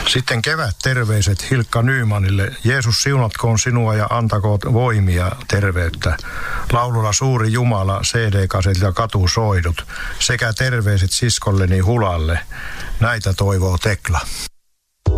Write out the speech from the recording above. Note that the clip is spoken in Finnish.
Sitten kevät terveiset Hilkka Nymanille. Jeesus siunatkoon sinua ja antakoon voimia terveyttä. Laululla Suuri Jumala, CD-kaset ja katusoidut. Sekä terveiset siskolleni Hulalle. Näitä toivoo Tekla.